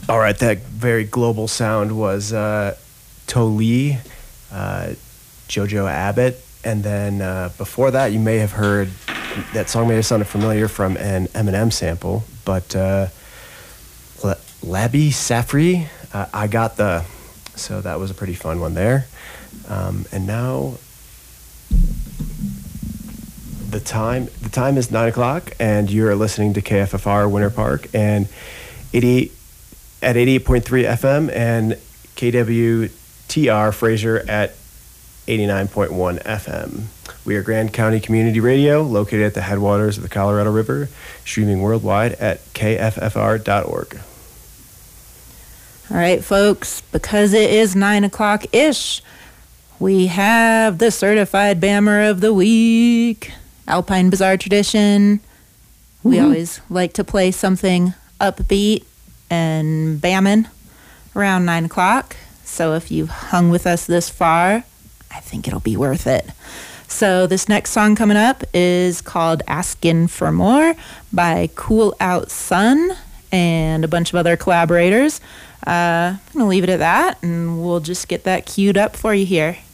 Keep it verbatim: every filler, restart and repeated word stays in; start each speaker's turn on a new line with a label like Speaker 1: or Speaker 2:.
Speaker 1: All right, that very global sound was uh, Toli, uh, Jojo Abbott, and then uh, before that, you may have heard that song may have sounded familiar from an Eminem sample, but uh, L- Labi Safri, uh, I Got The, so that was a pretty fun one there. Um, and now the time the time is nine o'clock, and you're listening to K F F R Winter Park and eighty-eight at eighty-eight point three F M and K W T R Fraser at eighty-nine point one F M. We are Grand County Community Radio, located at the headwaters of the Colorado River, streaming worldwide at K F F R dot org.
Speaker 2: All right, folks, because it is nine o'clock-ish, we have the Certified Bammer of the Week, Alpine Bizarre Tradition. We mm-hmm. always like to play something upbeat and bamming around nine o'clock. So if you've hung with us this far, I think it'll be worth it. So this next song coming up is called Askin' for More by Cool Out Sun and a bunch of other collaborators. Uh, I'm going to leave it at that, and we'll just get that queued up for you here.